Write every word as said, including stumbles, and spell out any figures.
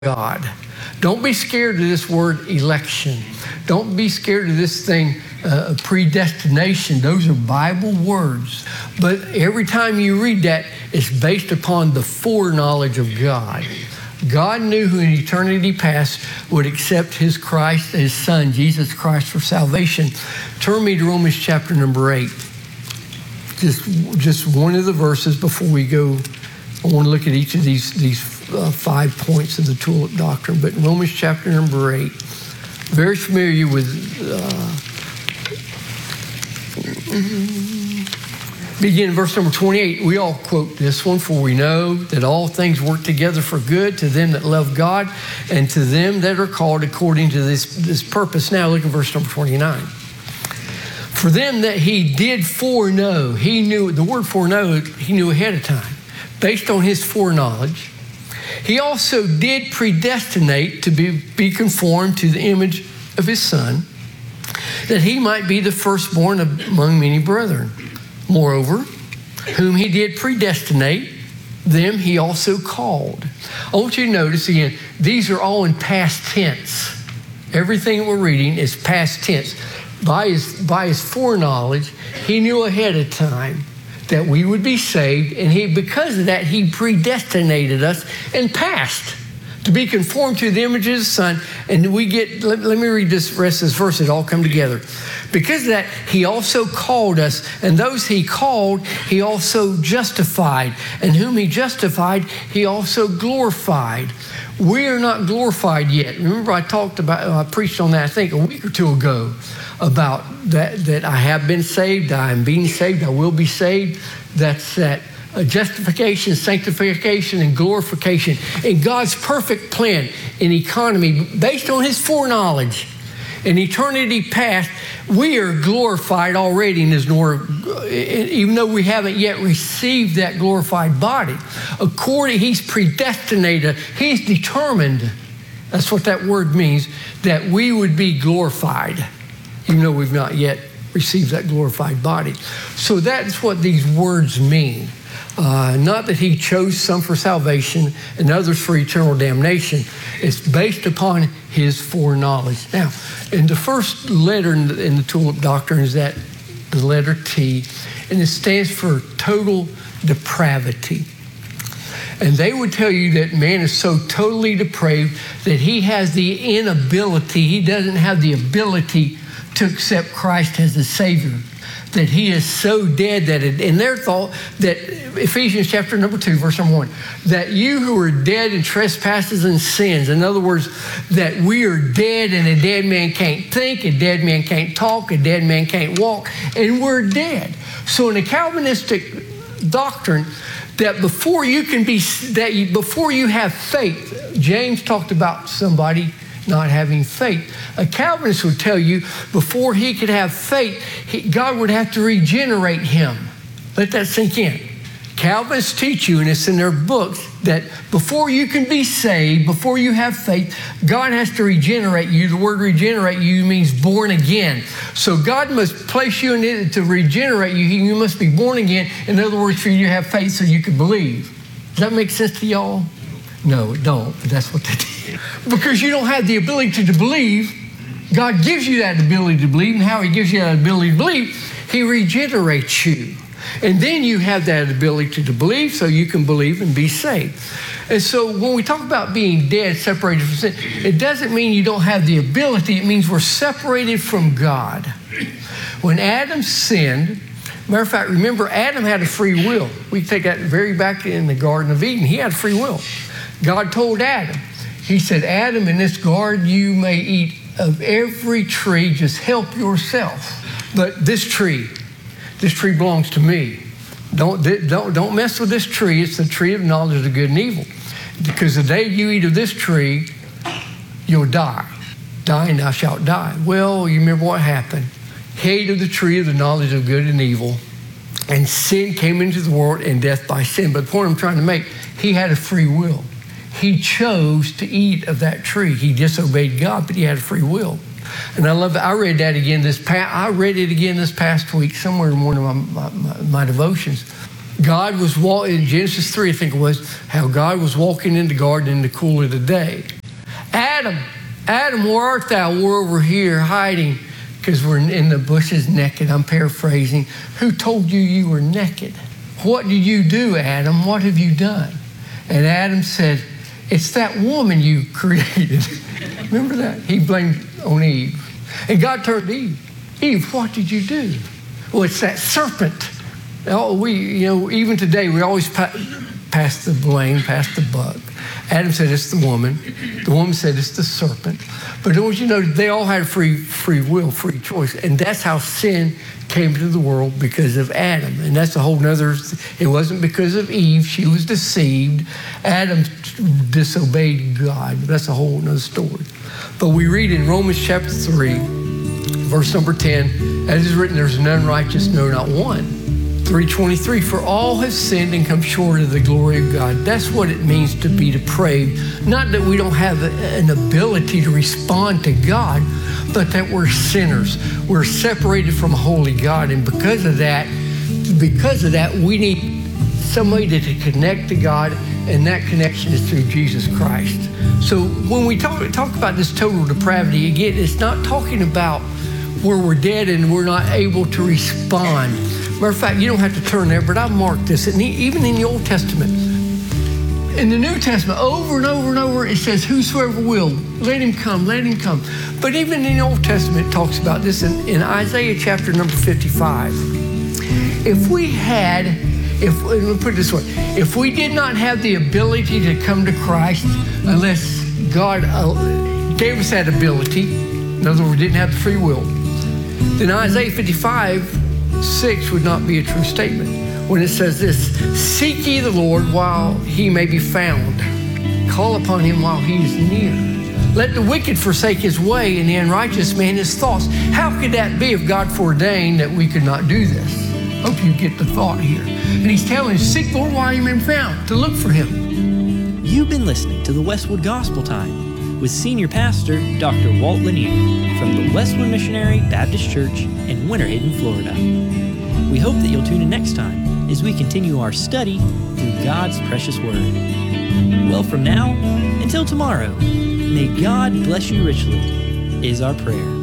God. Don't be scared of this word election. Don't be scared of this thing, uh, predestination. Those are Bible words. But every time you read that, it's based upon the foreknowledge of God. God knew who in eternity past would accept his Christ, his Son, Jesus Christ, for salvation. Turn me to Romans chapter number eight. Just, just one of the verses before we go. I want to look at each of these, these uh, five points of the tulip doctrine. But in Romans chapter number eight, very familiar with, uh, begin in verse number twenty-eight. We all quote this one, for we know that all things work together for good to them that love God and to them that are called according to this, this purpose. Now look at verse number twenty-nine. For them that he did foreknow, he knew, the word foreknow, he knew ahead of time. Based on his foreknowledge, he also did predestinate to be, be conformed to the image of his Son, that he might be the firstborn among many brethren. Moreover, whom he did predestinate, them he also called. I want you to notice again, these are all in past tense. Everything that we're reading is past tense. By his, by his foreknowledge, he knew ahead of time that we would be saved, and he, because of that, he predestinated us in past to be conformed to the image of his Son. And we get, let, let me read this rest of this verse, it all come together. Because of that, he also called us, and those he called, he also justified. And whom he justified, he also glorified. We are not glorified yet. Remember, I talked about, I preached on that, I think, a week or two ago, about that, that I have been saved, I am being saved, I will be saved. That's that uh, justification, sanctification, and glorification in God's perfect plan in economy based on his foreknowledge. In eternity past, we are glorified already in his nor, even though we haven't yet received that glorified body. According, he's predestinated, he's determined, that's what that word means, that we would be glorified, even though we've not yet received that glorified body. So that's what these words mean. Uh, not that he chose some for salvation and others for eternal damnation. It's based upon his foreknowledge. Now, in the first letter in the, in the tulip doctrine is that the letter T, and it stands for total depravity. And they would tell you that man is so totally depraved that he has the inability, he doesn't have the ability to accept Christ as the Savior, that he is so dead that it, in their thought, that Ephesians chapter number two, verse number one, that you who are dead in trespasses and sins, in other words, that we are dead and a dead man can't think, a dead man can't talk, a dead man can't walk, and we're dead. So in a Calvinistic doctrine, that before you can be, that you, before you have faith, James talked about somebody not having faith. A Calvinist would tell you before he could have faith, he, God would have to regenerate him. Let that sink in. Calvinists teach you, and it's in their books, that before you can be saved, before you have faith, God has to regenerate you. The word regenerate you means born again. So God must place you in it to regenerate you. You must be born again. In other words, for you to have faith so you can believe. Does that make sense to y'all? No, it don't. But that's what they did. Because you don't have the ability to believe. God gives you that ability to believe. And how he gives you that ability to believe, he regenerates you. And then you have that ability to believe so you can believe and be saved. And so when we talk about being dead, separated from sin, it doesn't mean you don't have the ability. It means we're separated from God. When Adam sinned, matter of fact, remember, Adam had a free will. We take that very back in the Garden of Eden. He had free will. God told Adam, he said, Adam, in this garden you may eat of every tree, just help yourself. But this tree, this tree belongs to me. Don't, don't, don't mess with this tree. It's the tree of knowledge of good and evil. Because the day you eat of this tree, you'll die. Die and thou shalt die. Well, you remember what happened. He ate of the tree of the knowledge of good and evil, and sin came into the world and death by sin. But the point I'm trying to make, he had a free will. He chose to eat of that tree. He disobeyed God, but he had a free will. And I love it. I read that again this past, I read it again this past week, somewhere in one of my, my, my devotions. God was walking, in Genesis three, I think it was, how God was walking in the garden in the cool of the day. Adam, Adam, where art thou? We're over here hiding because we're in the bushes naked. I'm paraphrasing. Who told you you were naked? What did you do, Adam? What have you done? And Adam said, it's that woman you created. Remember that? He blamed on Eve. And God turned to Eve. Eve, what did you do? Well, it's that serpent. Oh, we, you know, even today, we always pa- pass the blame, pass the buck. Adam said it's the woman. The woman said it's the serpent. But don't you know, they all had free free will, free choice. And that's how sin came into the world, because of Adam. And that's a whole nother, it wasn't because of Eve. She was deceived. Adam disobeyed God. That's a whole nother story. But we read in Romans chapter three, verse number ten, as is written, there's none righteous, no, not one. three twenty-three, for all have sinned and come short of the glory of God. That's what it means to be depraved. Not that we don't have a, an ability to respond to God, but that we're sinners. We're separated from a holy God. And because of that, because of that, we need somebody to, to connect to God, and that connection is through Jesus Christ. So when we talk, talk about this total depravity, again, it's not talking about where we're dead and we're not able to respond. Matter of fact, you don't have to turn there, but I've marked this. And even in the Old Testament, in the New Testament, over and over and over, it says, whosoever will, let him come, let him come. But even in the Old Testament, it talks about this in, in Isaiah chapter number fifty-five. If we had, if let me put it this way, if we did not have the ability to come to Christ, unless God uh, gave us that ability, in other words, we didn't have the free will, then Isaiah fifty-five, six would not be a true statement. When it says this, seek ye the Lord while he may be found. Call upon him while he is near. Let the wicked forsake his way and the unrighteous man his thoughts. How could that be if God foreordained that we could not do this? Hope you get the thought here. And he's telling us, seek the Lord while he may be found, to look for him. You've been listening to the Westwood Gospel Time with Senior Pastor Doctor Walt Lanier from the Westwood Missionary Baptist Church in Winter Haven, Florida. We hope that you'll tune in next time as we continue our study through God's precious Word. Well, from now until tomorrow, may God bless you richly, is our prayer.